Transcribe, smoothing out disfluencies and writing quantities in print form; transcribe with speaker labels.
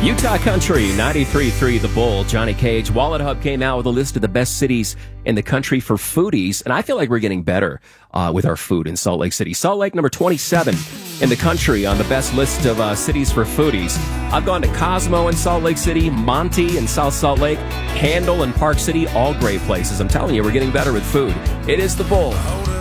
Speaker 1: Utah Country, 93.3 The Bull, Johnny Cage. Wallet Hub came out with a list of the best cities in the country for foodies, and I feel like we're getting better with our food in Salt Lake City. Salt Lake, number 27 in the country on the best list of cities for foodies. I've gone to Cosmo in Salt Lake City, Monty in South Salt Lake, Handle and Park City, all great places. I'm telling you, we're getting better with food. It is The Bull.